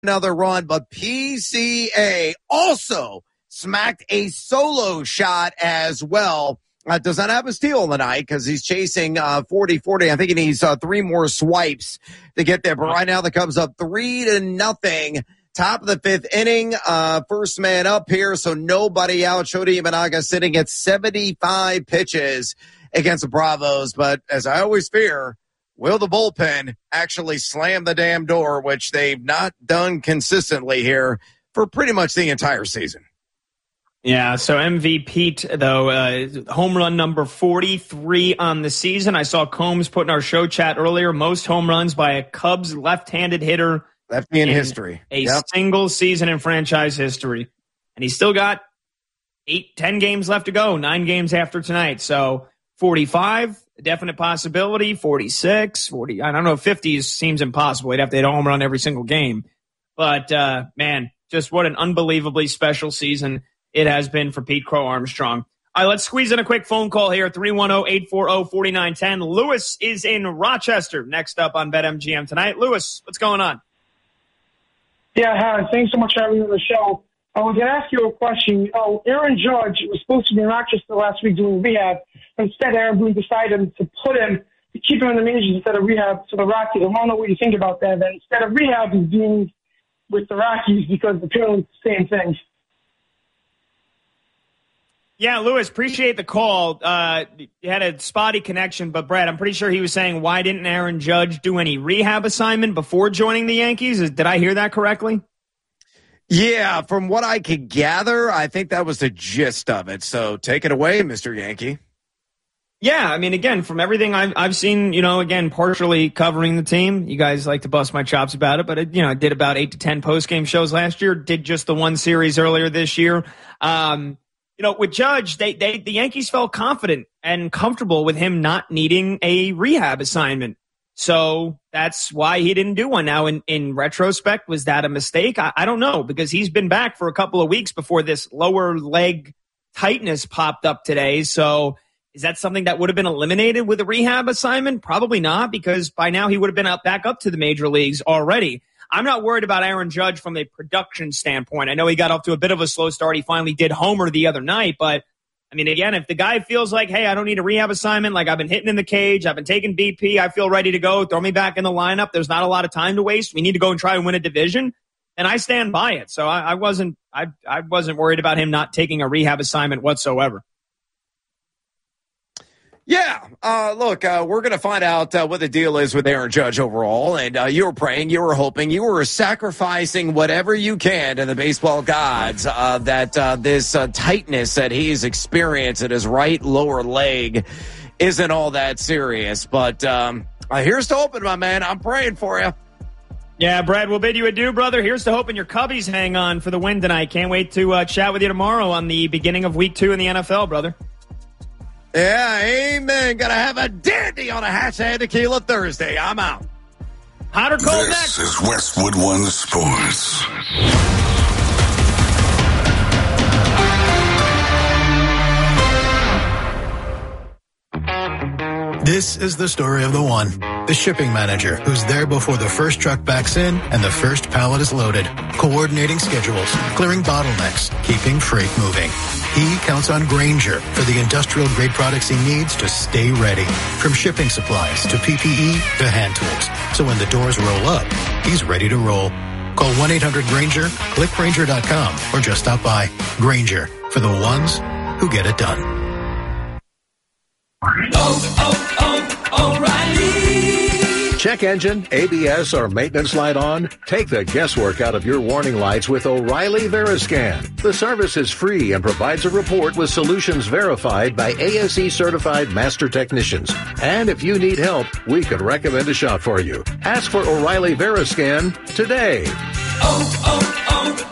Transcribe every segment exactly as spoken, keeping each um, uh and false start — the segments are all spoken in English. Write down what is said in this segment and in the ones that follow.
another run, but P C A also smacked a solo shot as well. Uh, does not have a steal tonight because he's chasing uh, forty forty. I think he needs uh, three more swipes to get there. But right now the Cubs up three to nothing. Top of the fifth inning, uh, first man up here, so nobody out. Shota Imanaga sitting at seventy-five pitches against the Bravos. But as I always fear, will the bullpen actually slam the damn door, which they've not done consistently here for pretty much the entire season. Yeah, so M V P, though, uh, home run number forty-three on the season. I saw Combs put in our show chat earlier, most home runs by a Cubs left-handed hitter. Lefty in, in history. A yep. single season in franchise history. And he's still got eight, ten games left to go, nine games after tonight. So forty-five, a definite possibility, forty-six, forty. I don't know, fifty seems impossible. He'd have to hit a home run every single game. But, uh, man, just what an unbelievably special season it has been for Pete Crow Armstrong. All right, let's squeeze in a quick phone call here, three one zero, eight four zero, four nine one zero. Lewis is in Rochester next up on BetMGM tonight. Lewis, what's going on? Yeah, hi. Thanks so much for having me on the show. I was going to ask you a question. Oh, Aaron Judge was supposed to be in Rochester last week doing rehab. Instead, Aaron Boone decided to put him, to keep him in the majors instead of rehab to the Rockies. I want to know what you think about that. That instead of rehab, he's being with the Rockies because apparently it's the same thing. Yeah, Lewis, appreciate the call. Uh, you had a spotty connection, but Brad, I'm pretty sure he was saying, why didn't Aaron Judge do any rehab assignment before joining the Yankees? Did I hear that correctly? Yeah, from what I could gather, I think that was the gist of it. So take it away, Mister Yankee. Yeah, I mean, again, from everything I've, I've seen, you know, again, partially covering the team. You guys like to bust my chops about it, but, it, you know, I did about eight to ten post-game shows last year, did just the one series earlier this year. Um, You know, with Judge, they, they, the Yankees felt confident and comfortable with him not needing a rehab assignment. So that's why he didn't do one. Now, in, in retrospect, was that a mistake? I, I don't know, because he's been back for a couple of weeks before this lower leg tightness popped up today. So is that something that would have been eliminated with a rehab assignment? Probably not, because by now he would have been up back up to the major leagues already. I'm not worried about Aaron Judge from a production standpoint. I know he got off to a bit of a slow start. He finally did homer the other night. But, I mean, again, if the guy feels like, hey, I don't need a rehab assignment, like I've been hitting in the cage, I've been taking B P, I feel ready to go, throw me back in the lineup, there's not a lot of time to waste, we need to go and try and win a division, and I stand by it. So I, I wasn't I, I wasn't worried about him not taking a rehab assignment whatsoever. Yeah, uh, look, uh, we're going to find out uh, what the deal is with Aaron Judge overall, and uh, you were praying, you were hoping, you were sacrificing whatever you can to the baseball gods uh, that uh, this uh, tightness that he's experienced at his right lower leg isn't all that serious. But um, uh, here's to hoping, my man. I'm praying for you. Yeah, Brad, we'll bid you adieu, brother. Here's to hoping your Cubbies hang on for the win tonight. Can't wait to uh, chat with you tomorrow on the beginning of week two in the N F L, brother. Yeah, amen. Gonna have a dandy on a Hatch and Tequila Thursday. I'm out. Hot or cold this next? This is Westwood One Sports. This is the story of the one. The shipping manager who's there before the first truck backs in and the first pallet is loaded, coordinating schedules, clearing bottlenecks, keeping freight moving. He counts on Grainger for the industrial-grade products he needs to stay ready. From shipping supplies to P P E to hand tools. So when the doors roll up, he's ready to roll. Call one eight hundred Grainger, click Grainger dot com, or just stop by. Grainger, for the ones who get it done. Oh, oh, oh, O'Reilly. Check engine, A B S, or maintenance light on? Take the guesswork out of your warning lights with O'Reilly Veriscan. The service is free and provides a report with solutions verified by A S E certified master technicians. And if you need help, we could recommend a shop for you. Ask for O'Reilly Veriscan today. Oh,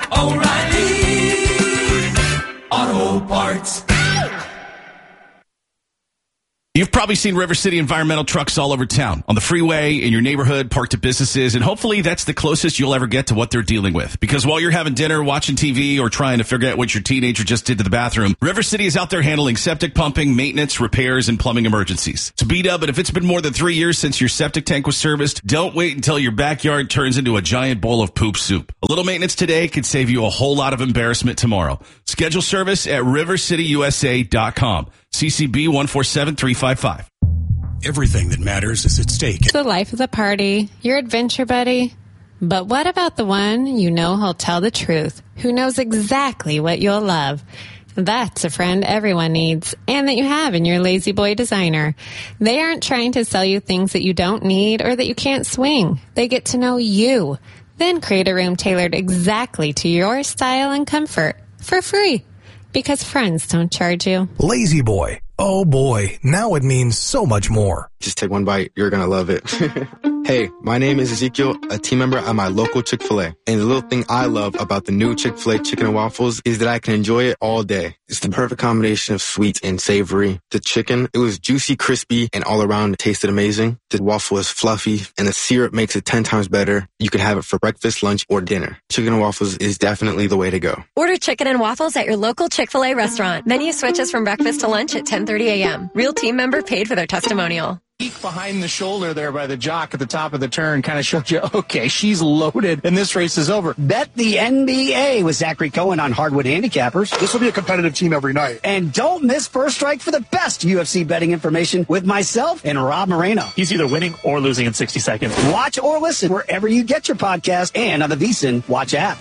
oh, oh, O'Reilly Auto Parts. You've probably seen River City environmental trucks all over town, on the freeway, in your neighborhood, parked at businesses, and hopefully that's the closest you'll ever get to what they're dealing with. Because while you're having dinner, watching T V, or trying to figure out what your teenager just did to the bathroom, River City is out there handling septic pumping, maintenance, repairs, and plumbing emergencies. So B-Dub, but if it's been more than three years since your septic tank was serviced, don't wait until your backyard turns into a giant bowl of poop soup. A little maintenance today could save you a whole lot of embarrassment tomorrow. Schedule service at river city u s a dot com. C C B one four seven three five five. Everything that matters is at stake. The life of the party, your adventure buddy. But what about the one you know who'll tell the truth, who knows exactly what you'll love? That's a friend everyone needs, and that you have in your Lazy Boy designer. They aren't trying to sell you things that you don't need or that you can't swing. They get to know you, then create a room tailored exactly to your style and comfort for free. Because friends don't charge you. Lazy Boy. Oh boy, now it means so much more. Just take one bite, you're gonna love it. Hey, my name is Ezekiel, a team member at my local Chick-fil-A. And the little thing I love about the new Chick-fil-A chicken and waffles is that I can enjoy it all day. It's the perfect combination of sweet and savory. The chicken, it was juicy, crispy, and all around it tasted amazing. The waffle is fluffy, and the syrup makes it ten times better. You can have it for breakfast, lunch, or dinner. Chicken and waffles is definitely the way to go. Order chicken and waffles at your local Chick-fil-A restaurant. Menu switches from breakfast to lunch at ten thirty a.m. Real team member paid for their testimonial. Peek behind the shoulder there by the jock at the top of the turn kind of showed you, okay, she's loaded and this race is over. Bet the N B A with Zachary Cohen on Hardwood Handicappers. This will be a competitive team every night. And don't miss First Strike for the best U F C betting information with myself and Rob Moreno. He's either winning or losing in sixty seconds. Watch or listen wherever you get your podcast and on the VSiN Watch app.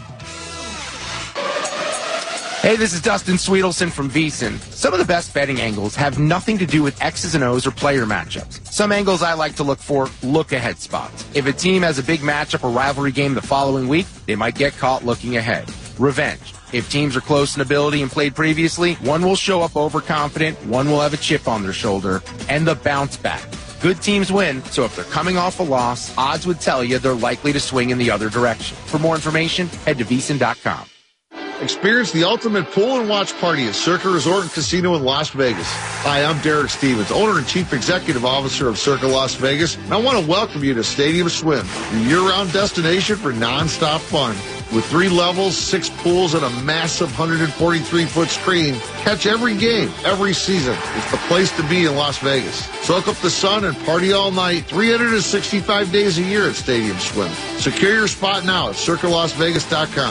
Hey, this is Dustin Sweetelson from VSiN. Some of the best betting angles have nothing to do with X's and O's or player matchups. Some angles I like to look for look-ahead spots. If a team has a big matchup or rivalry game the following week, they might get caught looking ahead. Revenge. If teams are close in ability and played previously, one will show up overconfident, one will have a chip on their shoulder, and the bounce back. Good teams win, so if they're coming off a loss, odds would tell you they're likely to swing in the other direction. For more information, head to V S I N dot com. Experience the ultimate pool and watch party at Circa Resort and Casino in Las Vegas. Hi, I'm Derek Stevens, owner and chief executive officer of Circa Las Vegas, and I want to welcome you to Stadium Swim, your year-round destination for non-stop fun. With three levels, six pools, and a massive one hundred forty-three foot screen, catch every game, every season. It's the place to be in Las Vegas. Soak up the sun and party all night, three hundred sixty-five days a year at Stadium Swim. Secure your spot now at circa las vegas dot com.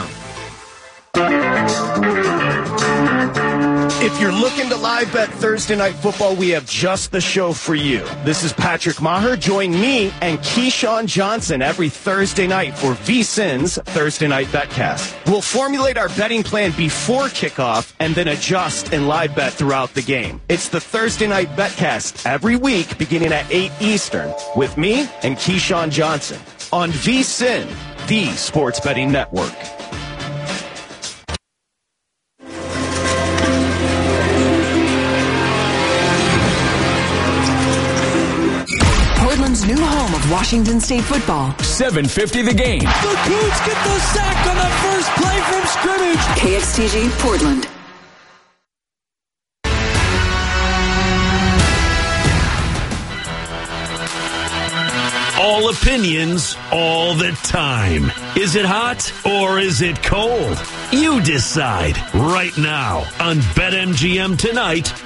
If you're looking to live bet Thursday Night Football, we have just the show for you. This is Patrick Maher. Join me and Keyshawn Johnson every Thursday night for VSiN's Thursday Night Betcast. We'll formulate our betting plan before kickoff and then adjust and live bet throughout the game. It's the Thursday Night Betcast every week beginning at eight Eastern with me and Keyshawn Johnson on VSiN, the Sports Betting Network. New home of Washington State football. seven fifty the game. The Cougs get the sack on the first play from scrimmage. K X T G Portland. All opinions, all the time. Is it hot or is it cold? You decide right now on BetMGM Tonight